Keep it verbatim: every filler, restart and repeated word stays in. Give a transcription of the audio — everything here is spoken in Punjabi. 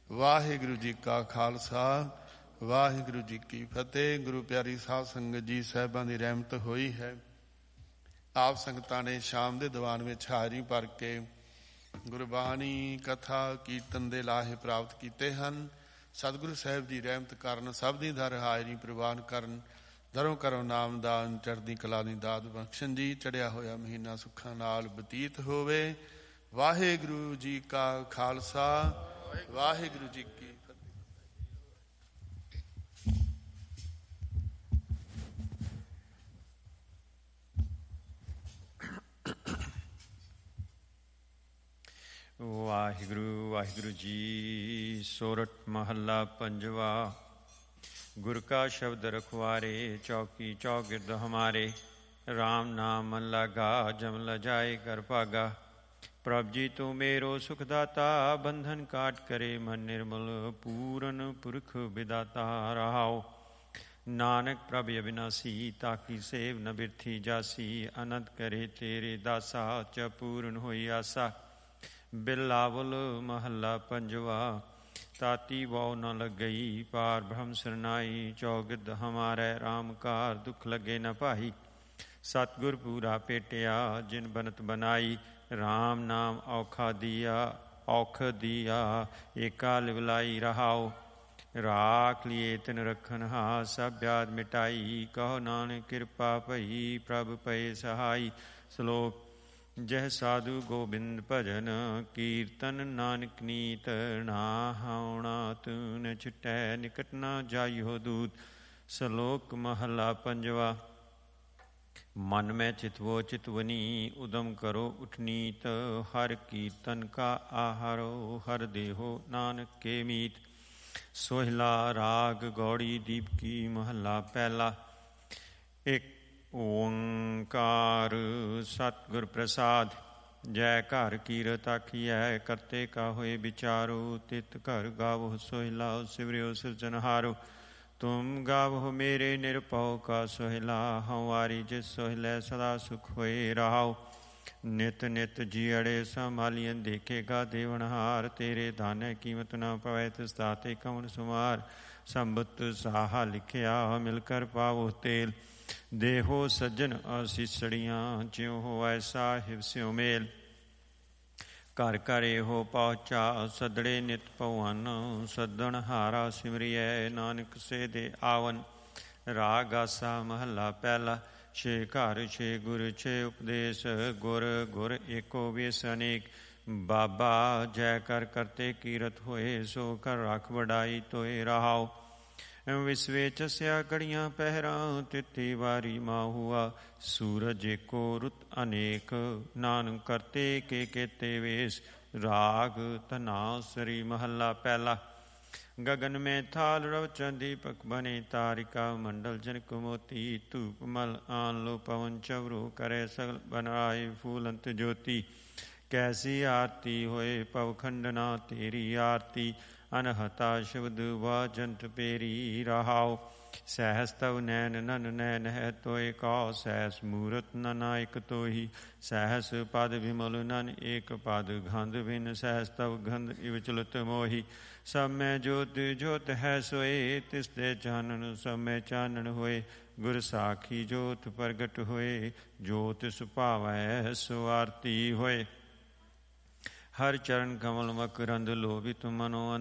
ਵਾਹਿਗੁਰੂ ਜੀ ਕਾ ਖਾਲਸਾ ਵਾਹਿਗੁਰੂ ਜੀ ਕੀ ਫਤਿਹ। ਗੁਰੂ ਪਿਆਰੀ ਸਾਧ ਸੰਗਤ ਜੀ ਸਾਹਿਬਾਂ ਦੀ ਰਹਿਮਤ ਹੋਈ ਹੈ। ਆਪ ਸੰਗਤਾਂ ਨੇ ਸ਼ਾਮ ਦੇ ਦੀਵਾਨ ਵਿੱਚ ਹਾਜ਼ਰੀ ਭਰ ਕੇ ਗੁਰਬਾਣੀ ਕਥਾ ਕੀਰਤਨ ਦੇ ਲਾਹੇ ਪ੍ਰਾਪਤ ਕੀਤੇ ਹਨ। ਸਤਿਗੁਰੂ ਸਾਹਿਬ ਦੀ ਰਹਿਮਤ ਕਰਨ, ਸਭ ਦੀ ਦਰ ਹਾਜ਼ਰੀ ਪ੍ਰਵਾਨ ਕਰਨ, ਦਰੋਂ ਕਰੋ ਨਾਮਦਾਨ, ਚੜ੍ਹਦੀ ਕਲਾ ਦੀ ਦਾਤ ਬਖਸ਼ਣ ਜੀ। ਚੜ੍ਹਿਆ ਹੋਇਆ ਮਹੀਨਾ ਸੁੱਖਾਂ ਨਾਲ ਬਤੀਤ ਹੋਵੇ। ਵਾਹਿਗੁਰੂ ਜੀ ਕਾ ਖਾਲਸਾ ਵਾਹਿਗੁਰੂ ਜੀ ਕੀ ਫਤਿਹ। ਵਾਹਿਗੁਰੂ ਵਾਹਿਗੁਰੂ ਜੀ। ਸੋਰਠ ਮਹੱਲਾ ਪੰਜਵਾ। ਗੁਰ ਕਾ ਸ਼ਬਦ ਰਖਵਾਰੇ, ਚੌਕੀ ਚੌਗਿਰਦ ਹਮਾਰੇ। ਰਾਮ ਨਾਮ ਮਨ ਲਾਗਾ, ਜਮ ਲਜਾਏ ਕਰ ਭਾਗਾ। ਪ੍ਰਭ ਜੀ ਤੂੰ ਮੇਰੋ ਸੁਖ ਦਾਤਾ, ਬੰਧਨ ਕਾਟ ਕਰੇ ਮਨ ਨਿਰਮਲ। ਪੂਰਨ ਪੁਰਖ ਵਿਦਾਤਾ ਰਹਾਓ। ਨਾਨਕ ਪ੍ਰਭ ਅਬਿਨਾਸੀ, ਤਾਕੀ ਸੇਵ ਨ ਬਿਰਥੀ ਜਾਸੀ। ਅਨੰਤ ਕਰੇ ਤੇਰੇ ਦਾਸਾ, ਚ ਪੂਰਨ ਹੋਈ ਆਸਾ। ਬਿਲਾਵਲ ਮਹੱਲਾ ਪੰਜਵਾ। ਤਾਤੀ ਵਾਉ ਨ ਲੱਗਈ, ਪਾਰ ਬ੍ਰਹਮ ਸਰਨਾਈ। ਚੌਗਿਰਦ ਹਮਾਰੇ ਰਾਮ ਕਾਰ, ਦੁਖ ਲੱਗੇ ਨ ਭਾਈ। ਸਤਿਗੁਰ ਪੂਰਾ ਭੇਟਿਆ, ਜਿਨ ਬਨਤ ਬਨਾਈ। ਰਾਮ ਨਾਮ ਔਖਾ ਦੀਆ, ਔਖ ਦੀਆ। ਏਕਾ ਲਿਵਲਾਈ ਰਹਾਓ। ਰਾਖ ਲਿਏ ਤਿਨ ਰਖਨ ਹਾ, ਸਭ ਬਿਆਦ ਮਿਟਾਈ। ਕਹੋ ਨਾਨਕ ਕਿਰਪਾ ਭਈ, ਪ੍ਰਭ ਪਏ ਸਹਾਈ। ਸ਼ਲੋਕ। ਜਹ ਸਾਧੂ ਗੋਬਿੰਦ ਭਜਨ, ਕੀਰਤਨ ਨਾਨਕ ਨੀਤ। ਨਾ ਹਾਉਣਾ ਤੂਨ ਛਟੈ, ਨਿਕਟ ਨਾ ਜਾਈਓ ਦੂਤ। ਸ਼ਲੋਕ ਮਹੱਲਾ ਪੰਜਵਾ। ਮਨ ਮੈਂ ਚਿਤਵੋ ਚਿਤਵਨੀ, ਉਦਮ ਕਰੋ ਉਠਨੀਤ। ਹਰ ਕੀਰਤਨ ਕਾ ਆਹਾਰੋ, ਹਰ ਦੇਹੋ ਨਾਨਕ ਕੇ ਮੀਤ। ਸੋਹਿਲਾ ਰਾਗ ਗੌੜੀ ਦੀਪਕੀ ਮਹੱਲਾ ਪਹਿਲਾ। ਇੱਕ ਓੰਕਾਰ ਸਤਿਗੁਰ ਪ੍ਰਸਾਦ। ਜੈ ਘਰ ਕੀਰਤ ਆਖੀਐ, ਕਰਤੇ ਕਾ ਹੋਏ ਵਿਚਾਰੋ। ਤਿਤ ਘਰ ਗਾਵੋ ਸੋਹਿਲਾ, ਸਿਵਰਿਓ ਸਿਰਜਨਹਾਰੋ। ਤੁਮ ਗਾਵੋ ਮੇਰੇ ਨਿਰਭਉ ਕਾ ਸੋਹਿਲਾ। ਹੰਵਾਰੀ ਜਿਸ ਸੋਹਿਲੇ ਸਦਾ ਸੁਖ ਹੋਏ ਰਹਾਓ। ਨਿਤ ਨਿਤ ਜੀਅੜੇ ਸੰਭਾਲੀਆਂ, ਦੇਖੇਗਾ ਦੇਵਨਹਾਰ। ਤੇਰੇ ਦਾਨੇ ਕੀਮਤ ਨਾ ਪਵੈ, ਤਿਸ ਦਾਤੇ ਕਵਣ ਸੁਮਾਰ। ਸੰਬਤ ਸਾਹਾ ਲਿਖਿਆ, ਮਿਲ ਕਰ ਪਾਵੋ ਤੇਲ। ਦੇਹੋ ਸੱਜਣ ਆਸੀਸੜੀਆਂ, ਜਿਉ ਹੋਵੈ ਸਾਹਿਬ ਸਿਉ ਮੇਲ। ਘਰ ਘਰ ਇਹੋ ਪਹੁੰਚਾ, ਸਦੜੇ ਨਿਤ ਭਵਨ। ਸੱਦਣ ਹਾਰਾ ਸਿਮਰਿਐ, ਨਾਨਕ ਸੇ ਦੇ ਆਵਨ। ਰਾਗ ਆਸਾ ਮਹੱਲਾ ਪਹਿਲਾ। ਛੇ ਘਰ ਛੇ ਗੁਰ ਛੇ ਉਪਦੇਸ਼, ਗੁਰ ਗੁਰ ਏਕੋ ਵੇਸ ਅਨੇਕ। ਬਾਬਾ ਜੈ ਕਰ ਕਰਤੇ ਕੀਰਤ ਹੋਏ, ਸੋ ਕਰ ਰੱਖ ਵਡਾਈ ਤੋਏ ਰਹਾਓ। ਵਿਸਵੇ ਚਸਿਆ ਘੜੀਆਂ ਪਹਿਰਾਂ, ਤਿੱਤੀ ਵਾਰੀ ਮਾਹੁਆ। ਸੂਰਜ ਏਕੋ ਰੁੱਤ ਅਨੇਕ, ਨਾਨਕ ਕਰਤੇ ਕੇ ਕੇਤੇ ਵੇਸ। ਰਾਗ ਧਨਾਸਰੀ ਮਹੱਲਾ ਪਹਿਲਾ। ਗਗਨ ਮੈਂ ਥਾਲ ਰਵਚਨ, ਦੀਪਕ ਬਨੇ ਤਾਰਿਕਾ। ਮੰਡਲ ਜਨਕ ਮੋਤੀ, ਧੂਪ ਮਲ ਆਨ ਲੋ ਪਵਨ। ਚਵਰੋ ਕਰੇ ਸਗਲ ਬਨਾਏ, ਫੂਲੰਤ ਜੋਤੀ। ਕੈਸੀ ਆਰਤੀ ਹੋਏ ਪਵ ਖੰਡਨਾ, ਤੇਰੀ ਆਰਤੀ। ਅਨਹਤਾ ਸ਼ਬਦ ਵਾਜੰਤ ਪੇਰੀ ਰਹਾਓ। ਸਹਿਸ ਤਵ ਨੈਨ ਨਨ ਨੈਨ ਹੈ ਤੋਏ ਕਉ। ਸਹਿਸ ਮੂਰਤ ਨਨਾ ਇਕ ਤੋਹੀ। ਸਹਿਸ ਪਦ ਵਿਮਲ ਨਨ ਏਕ ਪਦ। ਗੰਧ ਬਿਨ ਸਹਿਸ ਤਵ ਗੰਧ ਇਵ ਚਲਤ ਮੋਹੀ। ਸਭ ਮੈਂ ਜੋਤ ਜੋਤ ਹੈ ਸੋਏ, ਤਿਸ ਦੇ ਚਾਨਣ ਸਭ ਮੈਂ ਚਾਨਣ ਹੋਏ। ਗੁਰ ਸਾਖੀ ਜੋਤ ਪ੍ਰਗਟ ਹੋਏ, ਜੋਤ ਸੁਭਾਵੈ ਸੋ ਆਰਤੀ ਹੋਏ। ਹਰ ਚਰਨ ਕਮਲ ਮਕਰੰਦ, ਲੋਭਿਤ ਮਨੋ